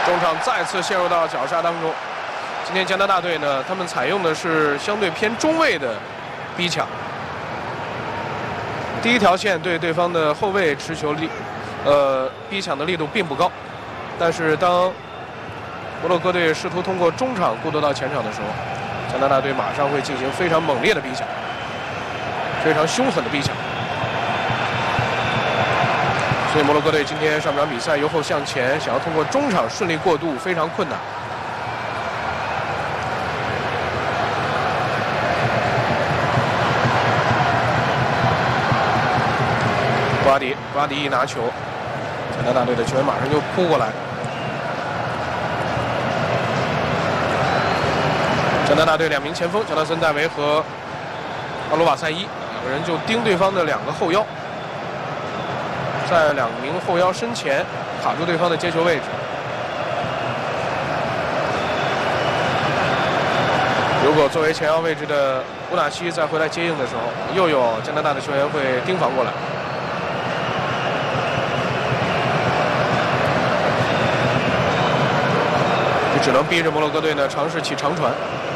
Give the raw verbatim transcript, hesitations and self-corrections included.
中场再次陷入到绞杀当中。今天加拿大队呢，他们采用的是相对偏中卫的逼抢。第一条线对对方的后卫持球力，呃，逼抢的力度并不高，但是当摩洛哥队试图通过中场过渡到前场的时候，加拿大队马上会进行非常猛烈的逼抢，非常凶狠的逼抢。所以摩洛哥队今天上半场比赛由后向前，想要通过中场顺利过渡非常困难。布拉迪，布拉迪一拿球，加拿大队的球员马上就扑过来。加拿大队两名前锋，乔纳森·戴维和阿鲁瓦塞伊两个人就盯对方的两个后腰。在两名后腰身前卡住对方的接球位置。如果作为前腰位置的乌纳西再回来接应的时候，又有加拿大的球员会盯防过来。就只能逼着摩洛哥队呢尝试起长传。